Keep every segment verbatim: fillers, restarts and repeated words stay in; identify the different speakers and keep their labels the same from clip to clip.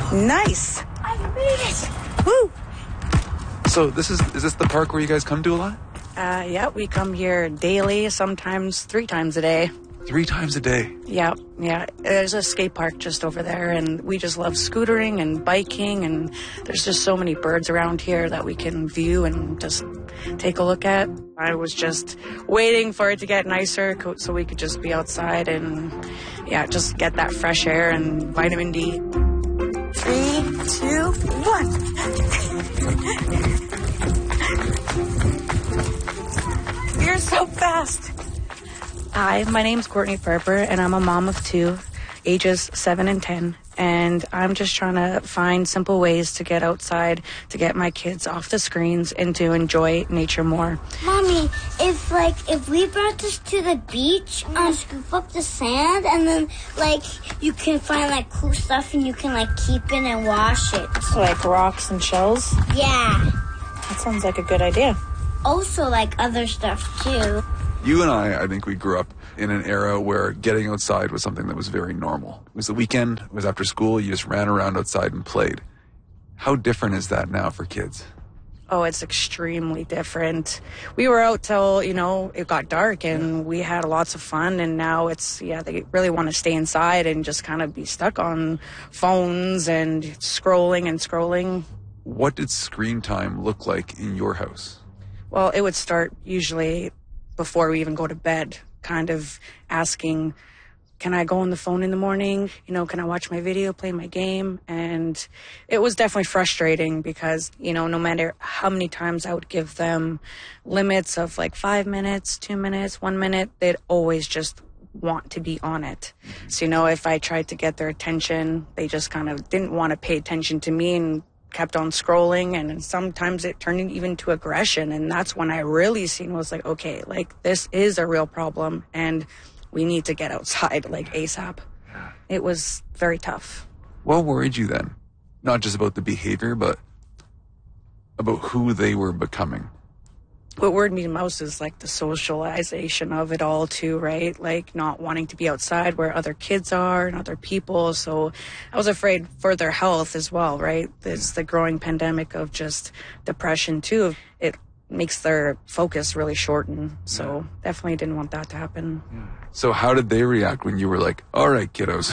Speaker 1: Nice.
Speaker 2: I made it.
Speaker 1: Woo.
Speaker 3: So this is, is this the park where you guys come to a lot?
Speaker 1: Uh, yeah, we come here daily, sometimes three times a day.
Speaker 3: Three times a day?
Speaker 1: Yeah, yeah. There's a skate park just over there, and we just love scootering and biking, and there's just so many birds around here that we can view and just take a look at. I was just waiting for it to get nicer so we could just be outside and, yeah, just get that fresh air and vitamin D. Three, two, one. You're so fast. Hi, my name's Courtney Farper, and I'm a mom of two, ages seven and ten, and I'm just trying to find simple ways to get outside, to get my kids off the screens and to enjoy nature more.
Speaker 2: Mommy, if like if we brought this to the beach, mm-hmm. uh, scoop up the sand, and then like you can find like cool stuff, and you can like keep it and wash it.
Speaker 1: Like rocks and shells?
Speaker 2: Yeah.
Speaker 1: That sounds like a good idea.
Speaker 2: Also like other stuff too.
Speaker 3: You and I, I think we grew up in an era where getting outside was something that was very normal. It was the weekend, it was after school, you just ran around outside and played. How different is that now for kids?
Speaker 1: Oh, it's extremely different. We were out till, you know, it got dark and we had lots of fun, and now it's, yeah, they really want to stay inside and just kind of be stuck on phones and scrolling and scrolling.
Speaker 3: What did screen time look like in your house?
Speaker 1: Well, it would start usually before we even go to bed, kind of asking, can I go on the phone in the morning? You know, can I watch my video, play my game? And it was definitely frustrating because, you know, no matter how many times I would give them limits of like five minutes, two minutes, one minute, they'd always just want to be on it. So, you know, if I tried to get their attention, they just kind of didn't want to pay attention to me and kept on scrolling, and sometimes it turned even to aggression, and that's when I really seen was like, okay, like this is a real problem and we need to get outside like ASAP. It was very tough.
Speaker 3: What worried you then? Not just about the behavior, but about who they were becoming.
Speaker 1: What worried me most is like the socialization of it all too, right? Like not wanting to be outside where other kids are and other people. So I was afraid for their health as well, right? It's the growing pandemic of just depression too. It makes their focus really shorten. So yeah. Definitely didn't want that to happen.
Speaker 3: Yeah. So how did they react when you were like, all right, kiddos,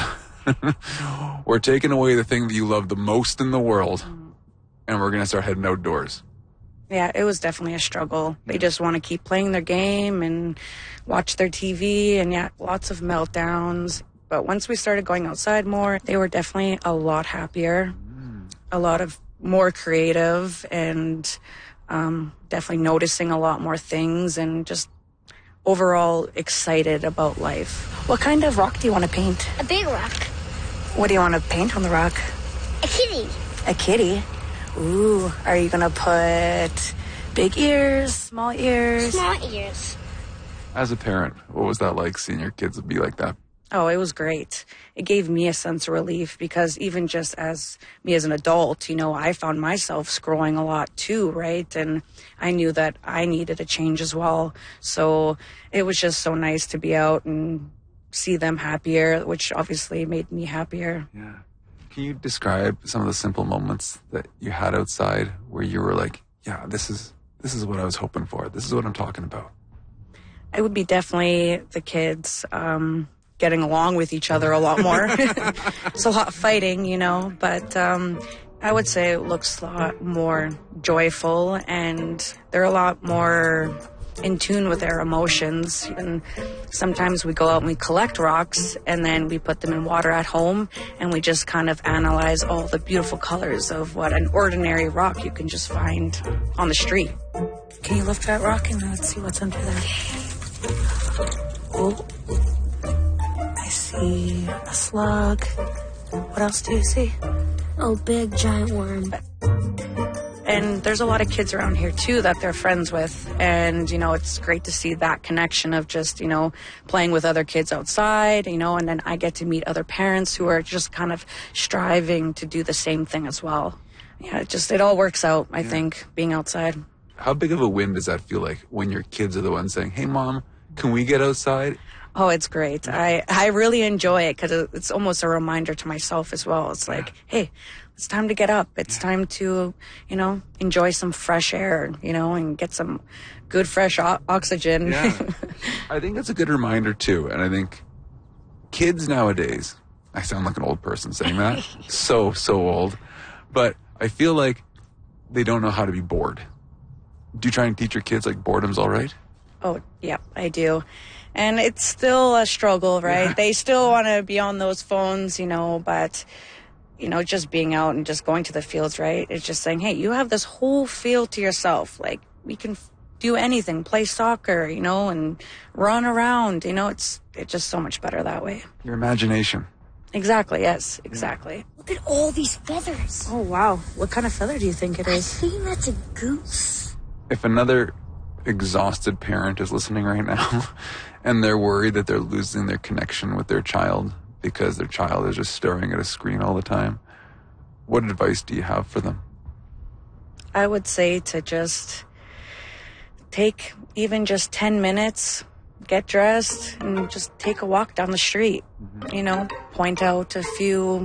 Speaker 3: we're taking away the thing that you love the most in the world mm. and we're going to start heading outdoors?
Speaker 1: Yeah, it was definitely a struggle. They just want to keep playing their game and watch their T V, and yeah, lots of meltdowns. But once we started going outside more, they were definitely a lot happier, mm. a lot of more creative, and um, definitely noticing a lot more things and just overall excited about life. What kind of rock do you want to paint?
Speaker 2: A big rock.
Speaker 1: What do you want to paint on the rock?
Speaker 2: A kitty.
Speaker 1: A kitty? Ooh, are you gonna put big ears, small ears?
Speaker 2: Small ears.
Speaker 3: As a parent, what was that like, seeing your kids be like that?
Speaker 1: Oh, it was great. It gave me a sense of relief because even just as me as an adult, you know, I found myself scrolling a lot too, right? And I knew that I needed a change as well. So it was just so nice to be out and see them happier, which obviously made me happier.
Speaker 3: Yeah. Can you describe some of the simple moments that you had outside where you were like, yeah, this is this is what I was hoping for. This is what I'm talking about?
Speaker 1: It would be definitely the kids um, getting along with each other a lot more. It's a lot of fighting, you know, but um, I would say it looks a lot more joyful, and they're a lot more in tune with their emotions. And sometimes we go out and we collect rocks and then we put them in water at home and we just kind of analyze all the beautiful colors of what an ordinary rock you can just find on the street. Can you lift that rock and let's see what's under there? Oh, I see a slug. What else do you see?
Speaker 2: Oh, big giant worm.
Speaker 1: And there's a lot of kids around here, too, that they're friends with. And, you know, it's great to see that connection of just, you know, playing with other kids outside, you know, and then I get to meet other parents who are just kind of striving to do the same thing as well. Yeah, it just, it all works out, I yeah. think, being outside.
Speaker 3: How big of a win does that feel like when your kids are the ones saying, hey, Mom, can we get outside?
Speaker 1: Oh, it's great. I, I really enjoy it because it's almost a reminder to myself as well. It's like, hey, it's time to get up. It's time to, you know, enjoy some fresh air, you know, and get some good fresh o- oxygen.
Speaker 3: Yeah. I think that's a good reminder too. And I think kids nowadays, I sound like an old person saying that. so, so old. But I feel like they don't know how to be bored. Do you try and teach your kids like boredom's all right?
Speaker 1: Oh, yeah, I do. And it's still a struggle, right?
Speaker 3: Yeah.
Speaker 1: They still want to be on those phones, you know, but, you know, just being out and just going to the fields, right? It's just saying, hey, you have this whole field to yourself. Like, we can f- do anything, play soccer, you know, and run around. You know, it's it's just so much better that way.
Speaker 3: Your imagination.
Speaker 1: Exactly, yes, exactly.
Speaker 2: Look at all these feathers.
Speaker 1: Oh, wow. What kind of feather do you think it
Speaker 2: I
Speaker 1: is?
Speaker 2: think that's a goose.
Speaker 3: If another exhausted parent is listening right now and they're worried that they're losing their connection with their child because their child is just staring at a screen all the time, what advice do you have for them?
Speaker 1: I would say to just take even just ten minutes, get dressed, and just take a walk down the street. You know, point out a few